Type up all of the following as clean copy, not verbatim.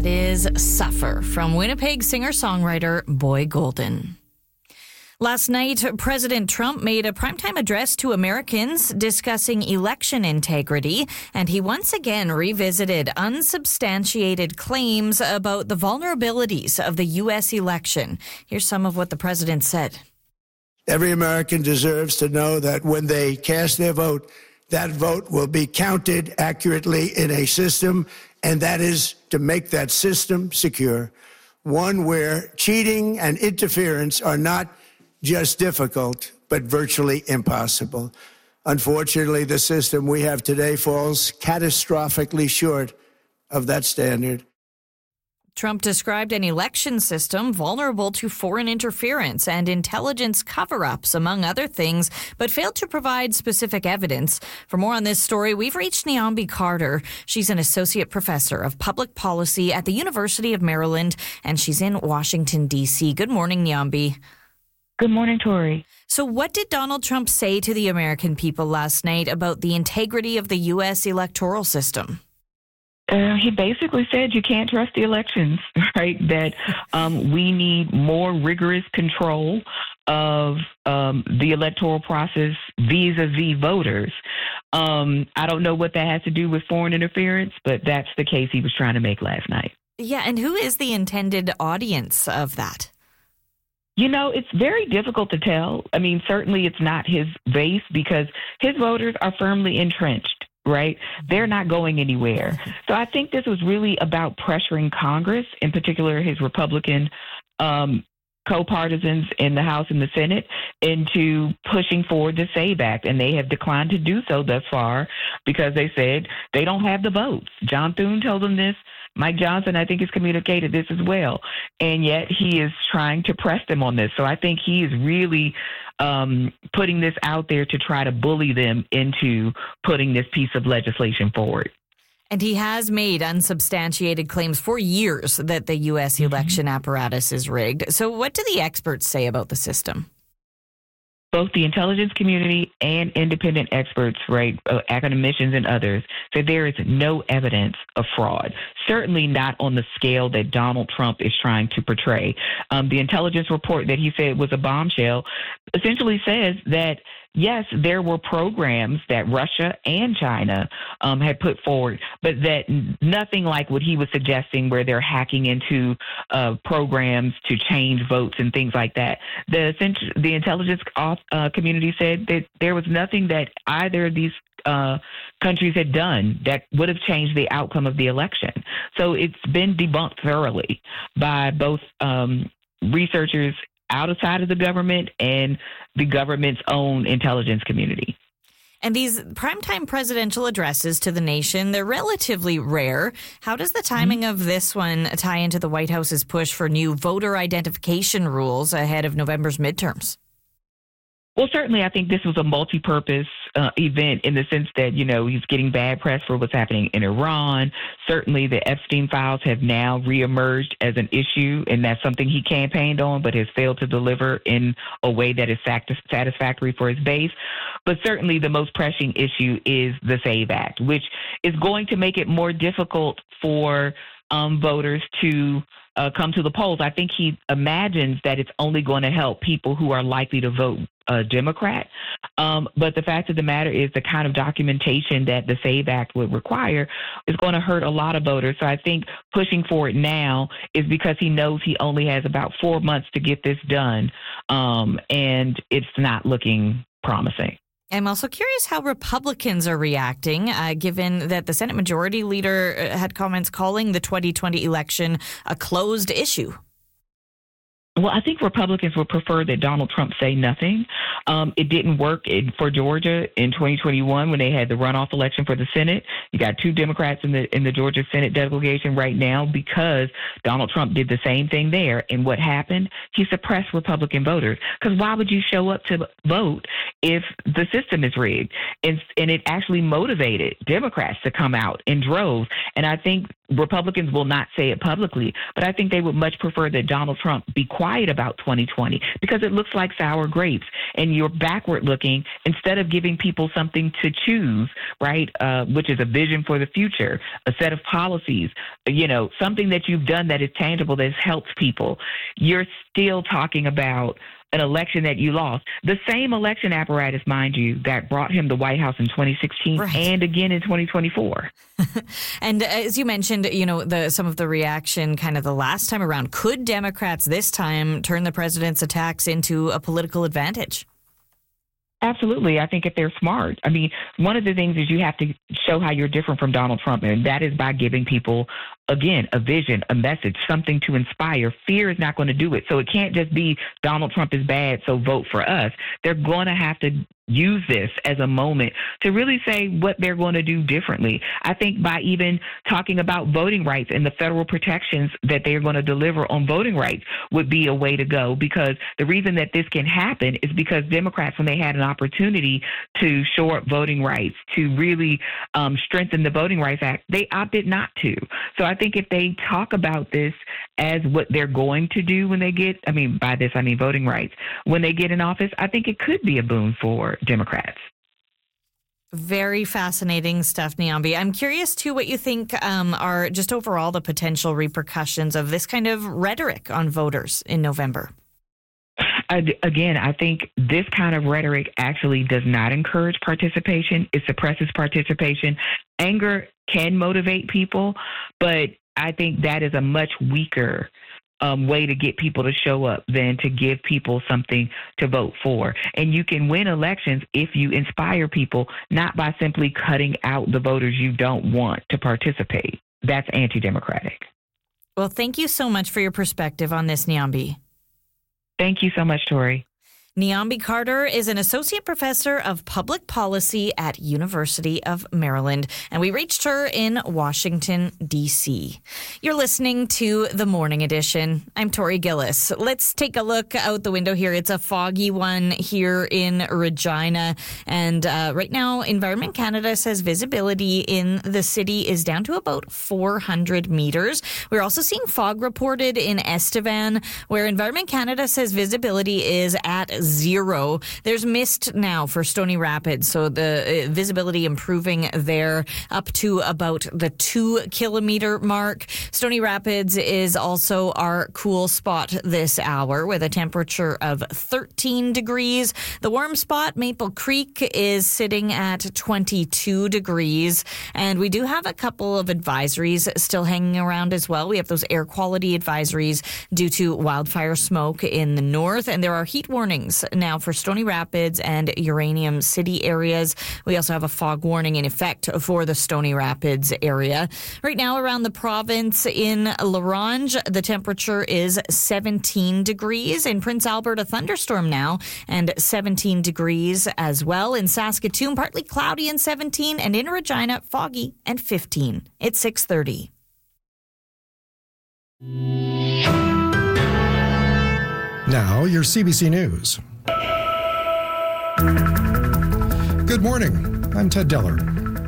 That is Suffer from Winnipeg singer-songwriter Boy Golden. Last night, President Trump made a primetime address to Americans discussing election integrity, and he once again revisited unsubstantiated claims about the vulnerabilities of the U.S. election. Here's some of what the president said. Every American deserves to know that when they cast their vote, that vote will be counted accurately in a system, and that is to make that system secure, one where cheating and interference are not just difficult, but virtually impossible. Unfortunately, the system we have today falls catastrophically short of that standard. Trump described an election system vulnerable to foreign interference and intelligence cover-ups, among other things, but failed to provide specific evidence. For more on this story, we've reached Niambi Carter. She's an associate professor of public policy at the University of Maryland, and she's in Washington, D.C. Good morning, Niambi. Good morning, Tori. So what did Donald Trump say to the American people last night about the integrity of the U.S. electoral system? He basically said you can't trust the elections, right? That we need more rigorous control of the electoral process vis-a-vis voters. I don't know what that has to do with foreign interference, but that's the case he was trying to make last night. Yeah, and who is the intended audience of that? You know, it's very difficult to tell. I mean, certainly it's not his base because his voters are firmly entrenched. Right? They're not going anywhere. So I think this was really about pressuring Congress, in particular his Republican co-partisans in the House and the Senate, into pushing forward the SAVE Act. And they have declined to do so thus far because they said they don't have the votes. John Thune told them this. Mike Johnson, I think, has communicated this as well. And yet he is trying to press them on this. So I think he is really putting this out there to try to bully them into putting this piece of legislation forward. And he has made unsubstantiated claims for years that the U.S. election apparatus is rigged. So what do the experts say about the system? Both the intelligence community and independent experts, right, academicians and others, said there is no evidence of fraud, certainly not on the scale that Donald Trump is trying to portray. The intelligence report that he said was a bombshell essentially says that, yes, there were programs that Russia and China had put forward, but that nothing like what he was suggesting where they're hacking into programs to change votes and things like that. The intelligence community said that there was nothing that either of these countries had done that would have changed the outcome of the election. So it's been debunked thoroughly by both researchers outside of the government and the government's own intelligence community. And these primetime presidential addresses to the nation, they're relatively rare. How does the timing of this one tie into the White House's push for new voter identification rules ahead of November's midterms? Well, certainly, I think this was a multi-purpose event in the sense that, you know, he's getting bad press for what's happening in Iran. Certainly, the Epstein files have now reemerged as an issue, and that's something he campaigned on but has failed to deliver in a way that is satisfactory for his base. But certainly, the most pressing issue is the SAVE Act, which is going to make it more difficult for voters to come to the polls. I think he imagines that it's only going to help people who are likely to vote Democrat. But the fact of the matter is the kind of documentation that the SAVE Act would require is going to hurt a lot of voters. So I think pushing for it now is because he knows he only has about 4 months to get this done. And it's not looking promising. I'm also curious how Republicans are reacting, given that the Senate Majority Leader had comments calling the 2020 election a closed issue. Well, I think Republicans would prefer that Donald Trump say nothing. It didn't work for Georgia in 2021 when they had the runoff election for the Senate. You got two Democrats in the Georgia Senate delegation right now because Donald Trump did the same thing there. And what happened? He suppressed Republican voters. Because why would you show up to vote if the system is rigged? And it actually motivated Democrats to come out in droves. And I think Republicans will not say it publicly, but I think they would much prefer that Donald Trump be quiet quiet about 2020 because it looks like sour grapes, and you're backward looking instead of giving people something to choose, right? Which is a vision for the future, a set of policies, something that you've done that is tangible, that has helped people. You're still talking about an election that you lost. The same election apparatus, mind you, that brought him the White House in 2016 and again in 2024. And as you mentioned, some of the reaction kind of the last time around. Could Democrats this time turn the president's attacks into a political advantage? Absolutely. I think if they're smart. I mean, one of the things is you have to show how you're different from Donald Trump, and that is by giving people, again, a vision, a message, something to inspire. Fear is not going to do it. So it can't just be Donald Trump is bad, so vote for us. They're going to have to use this as a moment to really say what they're going to do differently. I think by even talking about voting rights and the federal protections that they're going to deliver on voting rights would be a way to go, because the reason that this can happen is because Democrats, when they had an opportunity to shore up voting rights, to really strengthen the Voting Rights Act, they opted not to. So I think if they talk about this as what they're going to do when they get, by this I mean voting rights, when they get in office, I think it could be a boon for Democrats. Very fascinating stuff, Niambi. I'm curious, too, what you think are just overall the potential repercussions of this kind of rhetoric on voters in November. Again, I think this kind of rhetoric actually does not encourage participation. It suppresses participation. Anger can motivate people, but I think that is a much weaker way to get people to show up than to give people something to vote for. And you can win elections if you inspire people, not by simply cutting out the voters you don't want to participate. That's anti-democratic. Well, thank you so much for your perspective on this, Niambi. Thank you so much, Tori. Niambi Carter is an associate professor of public policy at University of Maryland, and we reached her in Washington, D.C. You're listening to The Morning Edition. I'm Tori Gillis. Let's take a look out the window here. It's a foggy one here in Regina, and right now, Environment Canada says visibility in the city is down to about 400 meters. We're also seeing fog reported in Estevan, where Environment Canada says visibility is at 0. There's mist now for Stony Rapids, so the visibility improving there up to about the 2-kilometer mark. Stony Rapids is also our cool spot this hour with a temperature of 13 degrees. The warm spot, Maple Creek, is sitting at 22 degrees. And we do have a couple of advisories still hanging around as well. We have those air quality advisories due to wildfire smoke in the north, and there are heat warnings now for Stony Rapids and Uranium City areas. We also have a fog warning in effect for the Stony Rapids area. Right now around the province in La Ronge, the temperature is 17 degrees. In Prince Albert, a thunderstorm now, and 17 degrees as well. In Saskatoon, partly cloudy and 17, and in Regina, foggy and 15. It's 6:30. Now, your CBC News. Good morning. I'm Ted Deller.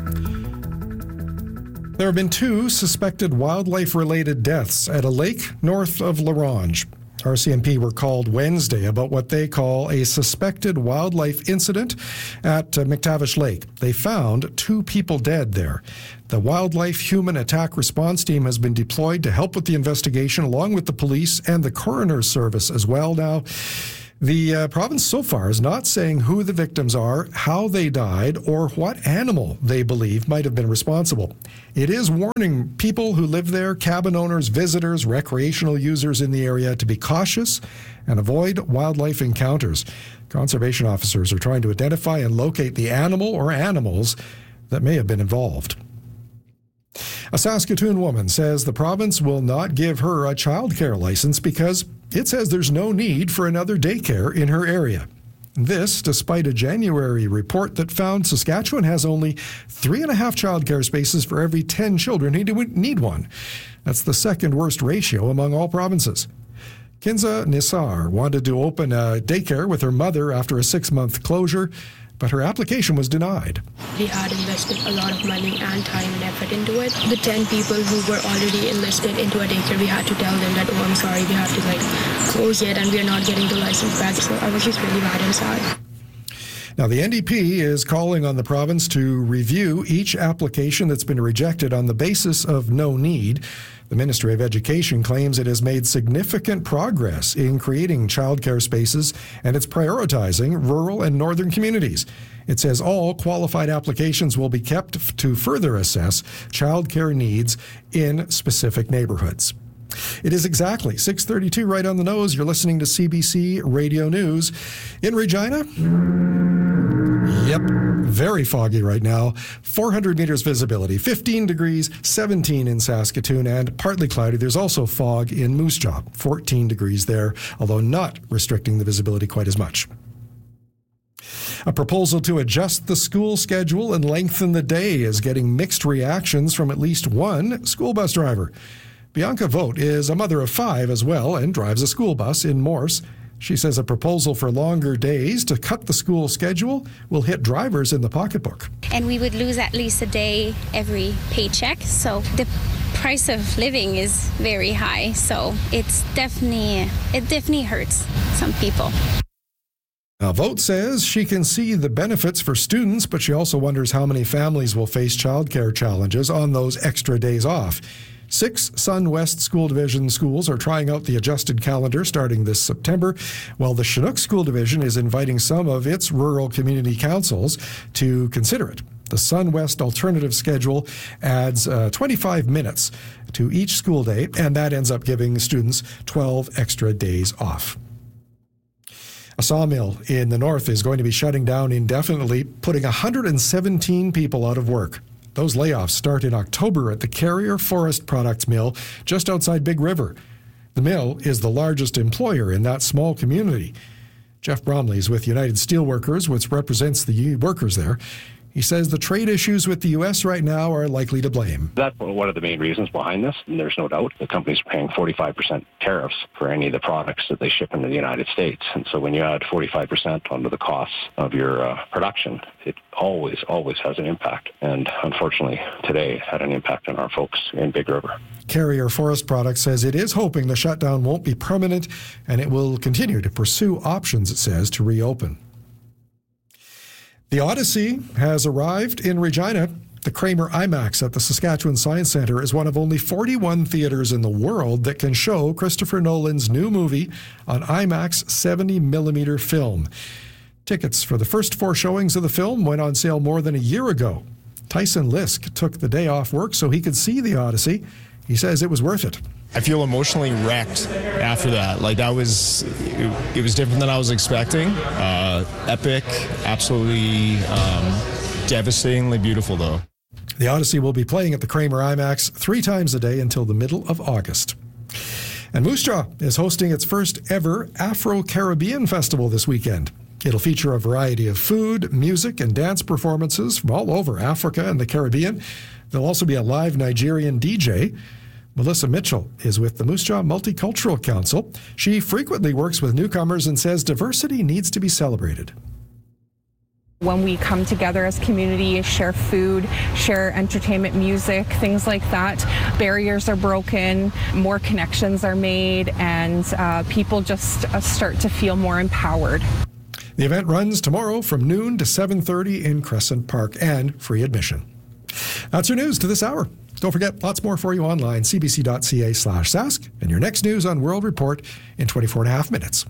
There have been 2 suspected wildlife-related deaths at a lake north of La Ronge. RCMP were called Wednesday about what they call a suspected wildlife incident at McTavish Lake. They found 2 people dead there. The Wildlife Human Attack Response Team has been deployed to help with the investigation, along with the police and the coroner's service as well. Now, the province so far is not saying who the victims are, how they died, or what animal they believe might have been responsible. It is warning people who live there, cabin owners, visitors, recreational users in the area to be cautious and avoid wildlife encounters. Conservation officers are trying to identify and locate the animal or animals that may have been involved. A Saskatoon woman says the province will not give her a childcare license because it says there's no need for another daycare in her area. This, despite a January report that found Saskatchewan has only 3.5 childcare spaces for every 10 children who need one. That's the second worst ratio among all provinces. Kinza Nisar wanted to open a daycare with her mother after a 6-month closure, but her application was denied. We had invested a lot of money and time and effort into it. The 10 people who were already enlisted into a daycare, we had to tell them that, oh, I'm sorry, we have to close it and we're not getting the license back. So I was just really mad and sad. Now, the NDP is calling on the province to review each application that's been rejected on the basis of no need. The Ministry of Education claims it has made significant progress in creating childcare spaces, and it's prioritizing rural and northern communities. It says all qualified applications will be kept to further assess childcare needs in specific neighborhoods. It is exactly 6:32 right on the nose. You're listening to CBC Radio News. In Regina, yep, very foggy right now. 400 meters visibility, 15 degrees, 17 in Saskatoon, and partly cloudy. There's also fog in Moose Jaw, 14 degrees there, although not restricting the visibility quite as much. A proposal to adjust the school schedule and lengthen the day is getting mixed reactions from at least one school bus driver. Bianca Vogt is a mother of 5 as well and drives a school bus in Morse. She says a proposal for longer days to cut the school schedule will hit drivers in the pocketbook. And we would lose at least a day every paycheck. So the price of living is very high. So it definitely hurts some people. Now, Vogt says she can see the benefits for students, but she also wonders how many families will face childcare challenges on those extra days off. 6 Sun West School Division schools are trying out the adjusted calendar starting this September, while the Chinook School Division is inviting some of its rural community councils to consider it. The Sun West alternative schedule adds 25 minutes to each school day, and that ends up giving students 12 extra days off. A sawmill in the north is going to be shutting down indefinitely, putting 117 people out of work. Those layoffs start in October at the Carrier Forest Products Mill just outside Big River. The mill is the largest employer in that small community. Jeff Bromley is with United Steelworkers, which represents the workers there. He says the trade issues with the U.S. right now are likely to blame. That's one of the main reasons behind this, and there's no doubt. The companies are paying 45% tariffs for any of the products that they ship into the United States. And so when you add 45% onto the costs of your production, it always has an impact. And unfortunately, today it had an impact on our folks in Big River. Carrier Forest Products says it is hoping the shutdown won't be permanent, and it will continue to pursue options, it says, to reopen. The Odyssey has arrived in Regina. The Kramer IMAX at the Saskatchewan Science Centre is one of only 41 theaters in the world that can show Christopher Nolan's new movie on IMAX 70mm film. Tickets for the first 4 showings of the film went on sale more than a year ago. Tyson Lisk took the day off work so he could see The Odyssey. He says it was worth it. I feel emotionally wrecked after that. It was different than I was expecting. Epic, absolutely devastatingly beautiful, though. The Odyssey will be playing at the Kramer IMAX 3 times a day until the middle of August. And Moose Jaw is hosting its first ever Afro-Caribbean Festival this weekend. It'll feature a variety of food, music, and dance performances from all over Africa and the Caribbean. There'll also be a live Nigerian DJ. Melissa Mitchell is with the Moose Jaw Multicultural Council. She frequently works with newcomers and says diversity needs to be celebrated. When we come together as community, share food, share entertainment, music, things like that, barriers are broken, more connections are made, and people just start to feel more empowered. The event runs tomorrow from noon to 7:30 in Crescent Park, and free admission. That's your news to this hour. Don't forget, lots more for you online, cbc.ca/sask, and your next news on World Report in 24.5 minutes.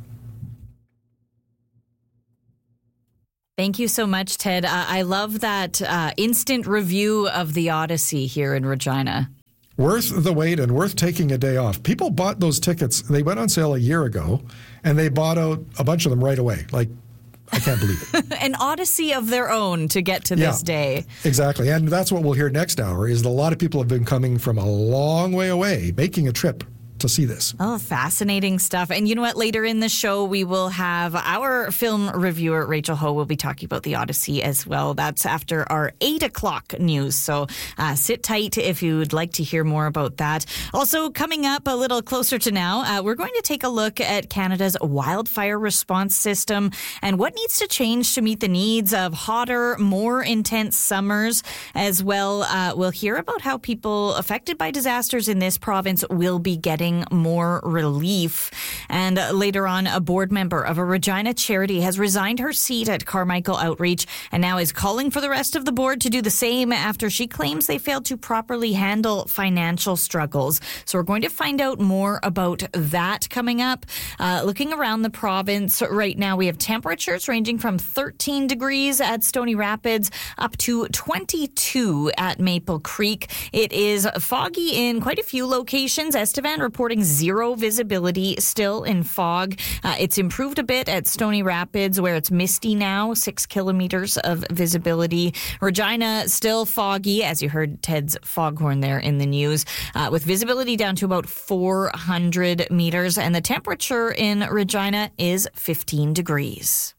Thank you so much, Ted. I love that instant review of The Odyssey here in Regina. Worth the wait and worth taking a day off. People bought those tickets. They went on sale a year ago, and they bought out a bunch of them right away. I can't believe it. An odyssey of their own to get to this day. Exactly. And that's what we'll hear next hour, is that a lot of people have been coming from a long way away, making a trip to see this. Oh, fascinating stuff. And you know what? Later in the show, we will have our film reviewer, Rachel Ho, will be talking about the Odyssey as well. That's after our 8 o'clock news. So sit tight if you would like to hear more about that. Also, coming up a little closer to now, we're going to take a look at Canada's wildfire response system and what needs to change to meet the needs of hotter, more intense summers. As well, we'll hear about how people affected by disasters in this province will be getting more relief. And later on, a board member of a Regina charity has resigned her seat at Carmichael Outreach and now is calling for the rest of the board to do the same after she claims they failed to properly handle financial struggles. So we're going to find out more about that coming up. Looking around the province right now, we have temperatures ranging from 13 degrees at Stony Rapids up to 22 at Maple Creek. It is foggy in quite a few locations. Estevan reporting zero visibility still in fog. It's improved a bit at Stony Rapids where it's misty now, 6 kilometers of visibility. Regina still foggy, as you heard Ted's foghorn there in the news, with visibility down to about 400 meters. And the temperature in Regina is 15 degrees.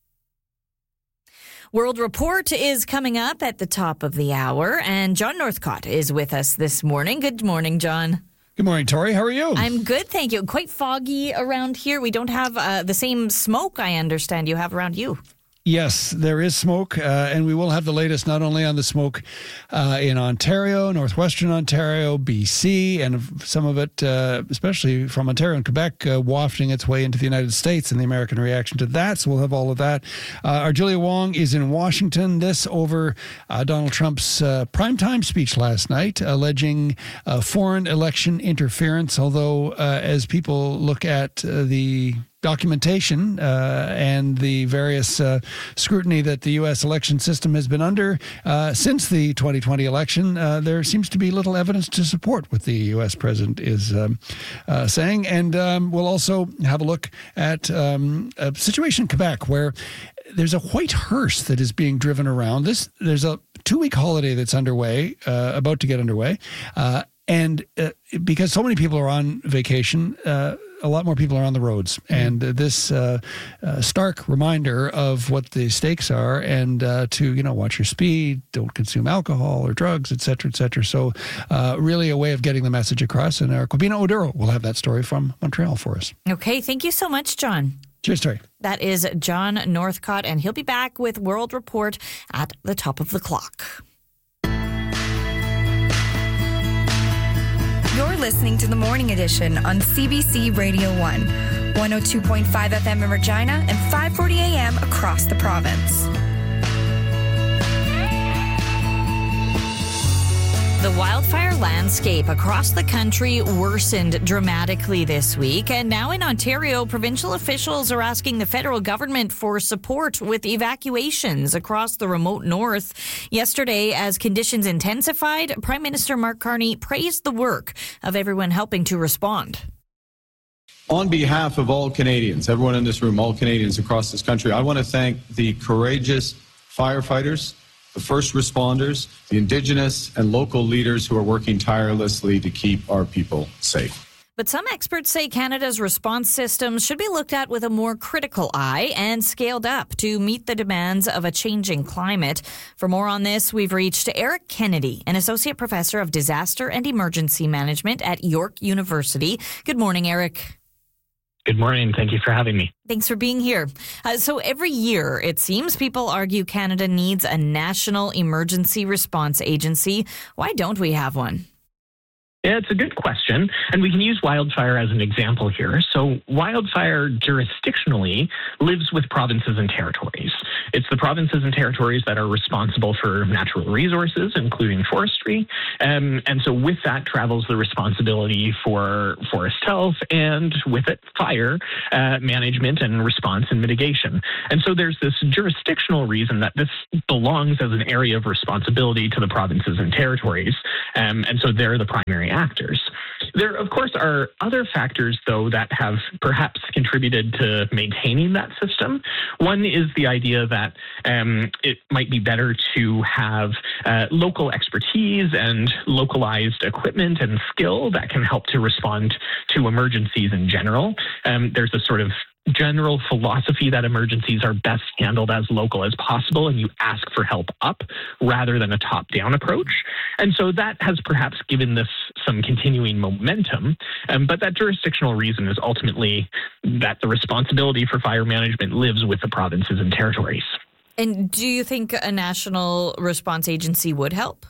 World Report is coming up at the top of the hour, and John Northcott is with us this morning. Good morning, John. Good morning, Tori. How are you? I'm good, thank you. Quite foggy around here. We don't have the same smoke, I understand, you have around you. Yes, there is smoke, and we will have the latest not only on the smoke in Ontario, northwestern Ontario, BC, and some of it, especially from Ontario and Quebec, wafting its way into the United States and the American reaction to that. So we'll have all of that. Our Julia Wong is in Washington. This over Donald Trump's primetime speech last night, alleging foreign election interference, although as people look at the documentation and the various scrutiny that the U.S. election system has been under since the 2020 election, there seems to be little evidence to support what the U.S. president is saying. And we'll also have a look at a situation in Quebec where there's a white hearse that is being driven around. There's a 2-week holiday that's underway, about to get underway. And because so many people are on vacation, a lot more people are on the roads. And this stark reminder of what the stakes are and to, watch your speed, don't consume alcohol or drugs, et cetera, et cetera. So really a way of getting the message across. And our Kwabena Oduro will have that story from Montreal for us. Okay, thank you so much, John. Cheers, Terry. That is John Northcott, and he'll be back with World Report at the top of the clock. You're listening to the Morning Edition on CBC Radio 1, 102.5 FM in Regina and 540 AM across the province. The wildfire landscape across the country worsened dramatically this week, and now in Ontario, provincial officials are asking the federal government for support with evacuations across the remote north. Yesterday, as conditions intensified, Prime Minister Mark Carney praised the work of everyone helping to respond. On behalf of all Canadians, everyone in this room, all Canadians across this country, I want to thank the courageous firefighters, the first responders, the Indigenous and local leaders who are working tirelessly to keep our people safe. But some experts say Canada's response systems should be looked at with a more critical eye and scaled up to meet the demands of a changing climate. For more on this, we've reached Eric Kennedy, an associate professor of disaster and emergency management at York University. Good morning, Eric. Good morning. Thank you for having me. Thanks for being here. So every year, it seems, people argue Canada needs a national emergency response agency. Why don't we have one? Yeah, it's a good question, and we can use wildfire as an example here. So wildfire jurisdictionally lives with provinces and territories. It's the provinces and territories that are responsible for natural resources, including forestry, and so with that travels the responsibility for forest health, and with it, fire management and response and mitigation. And so there's this jurisdictional reason that this belongs as an area of responsibility to the provinces and territories, and so they're the primary primary actors. There, of course, are other factors, though, that have perhaps contributed to maintaining that system. One is the idea that it might be better to have local expertise and localized equipment and skill that can help to respond to emergencies in general. There's a sort of general philosophy that emergencies are best handled as local as possible, and you ask for help up rather than a top-down approach. And so that has perhaps given this some continuing momentum, but that jurisdictional reason is ultimately that the responsibility for fire management lives with the provinces and territories. And do you think a national response agency would help?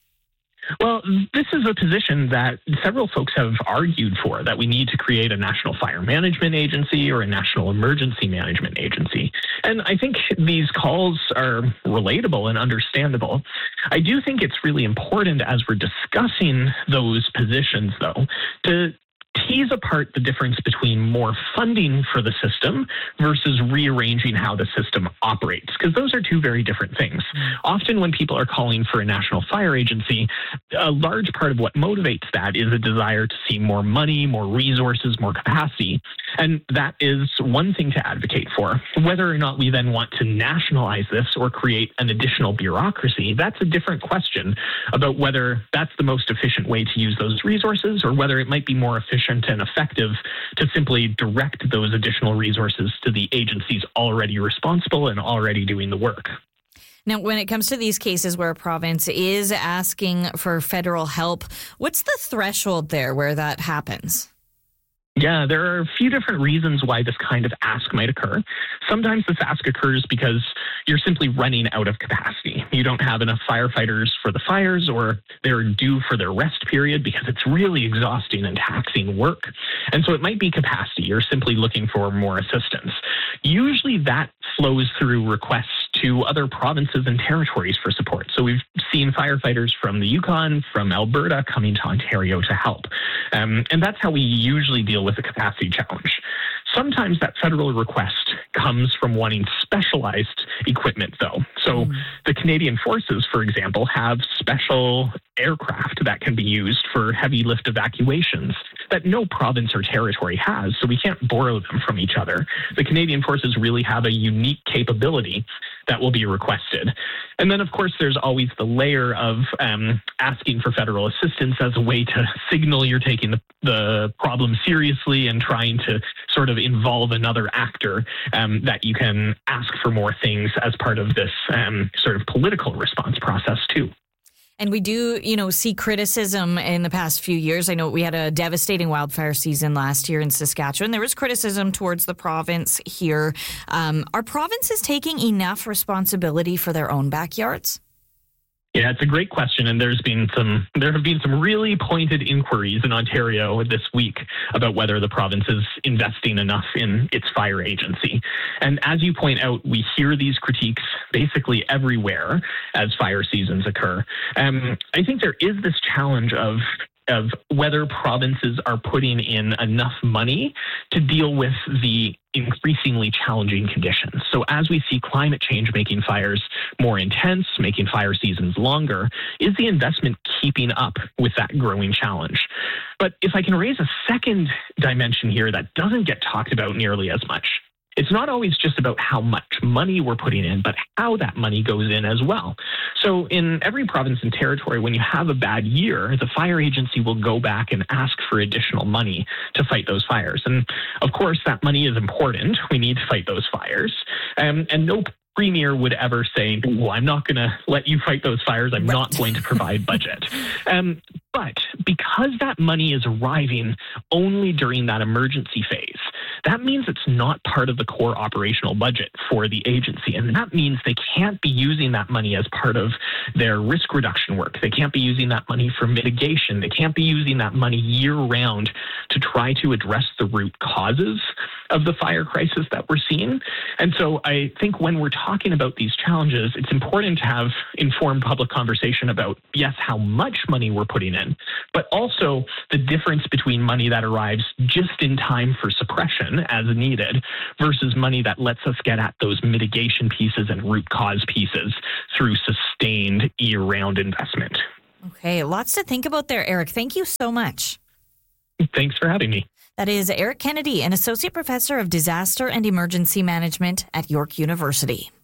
Well, this is a position that several folks have argued for, that we need to create a national fire management agency or a national emergency management agency. And I think these calls are relatable and understandable. I do think it's really important as we're discussing those positions, though, to tease apart the difference between more funding for the system versus rearranging how the system operates, because those are two very different things. Often when people are calling for a national fire agency, a large part of what motivates that is a desire to see more money, more resources, more capacity. And that is one thing to advocate for. Whether or not we then want to nationalize this or create an additional bureaucracy, that's a different question about whether that's the most efficient way to use those resources or whether it might be more efficient and effective to simply direct those additional resources to the agencies already responsible and already doing the work. Now, when it comes to these cases where a province is asking for federal help, what's the threshold there where that happens? Yeah, there are a few different reasons why this kind of ask might occur. Sometimes this ask occurs because you're simply running out of capacity. You don't have enough firefighters for the fires, or they're due for their rest period because it's really exhausting and taxing work. And so it might be capacity. You're simply looking for more assistance. Usually that flows through requests to other provinces and territories for support. So we've seen firefighters from the Yukon, from Alberta coming to Ontario to help. And that's how we usually deal with the capacity challenge. Sometimes that federal request comes from wanting specialized equipment, though. So the Canadian Forces, for example, have special aircraft that can be used for heavy lift evacuations that no province or territory has, so we can't borrow them from each other. The Canadian Forces really have a unique capability that will be requested. And then, of course, there's always the layer of asking for federal assistance as a way to signal you're taking the problem seriously and trying to sort of involve another actor, that you can ask for more things as part of this sort of political response process, too. And we do, see criticism in the past few years. I know we had a devastating wildfire season last year in Saskatchewan. There was criticism towards the province here. Are provinces taking enough responsibility for their own backyards? Yeah, it's a great question, and there have been some really pointed inquiries in Ontario this week about whether the province is investing enough in its fire agency. And as you point out, we hear these critiques basically everywhere as fire seasons occur. I think there is this challenge of whether provinces are putting in enough money to deal with the increasingly challenging conditions. So as we see climate change making fires more intense, making fire seasons longer, is the investment keeping up with that growing challenge? But if I can raise a second dimension here that doesn't get talked about nearly as much, it's not always just about how much money we're putting in, but how that money goes in as well. So in every province and territory, when you have a bad year, the fire agency will go back and ask for additional money to fight those fires. And of course, that money is important. We need to fight those fires. And no premier would ever say, well, I'm not going to let you fight those fires. I'm not going to provide budget. But because that money is arriving only during that emergency phase, that means it's not part of the core operational budget for the agency. And that means they can't be using that money as part of their risk reduction work. They can't be using that money for mitigation. They can't be using that money year round to try to address the root causes of the fire crisis that we're seeing. And so I think when we're talking about these challenges, it's important to have informed public conversation about, yes, how much money we're putting in, but also the difference between money that arrives just in time for suppression as needed versus money that lets us get at those mitigation pieces and root cause pieces through sustained year-round investment. Okay, lots to think about there, Eric. Thank you so much. Thanks for having me. That is Eric Kennedy, an associate professor of disaster and emergency management at York University.